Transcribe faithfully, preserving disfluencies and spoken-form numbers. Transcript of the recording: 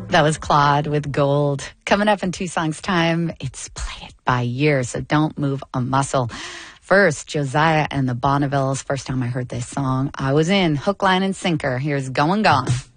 That was Claude with Gold. Coming up in two songs' time, it's Play It By Year, so don't move a muscle. First, Josiah and the Bonnevilles. First time I heard this song, I was in. Hook, line, and sinker. Here's Going Gone.